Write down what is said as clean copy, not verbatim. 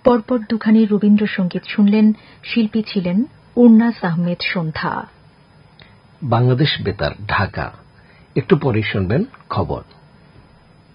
পরপর দুখানি রবীন্দ্রসঙ্গীত শুনলেন। শিল্পী ছিলেন উরনাস আহমেদ সন্ধ্যা। বাংলাদেশ বেতার, ঢাকা। একটু পরে শুনবেন খবর।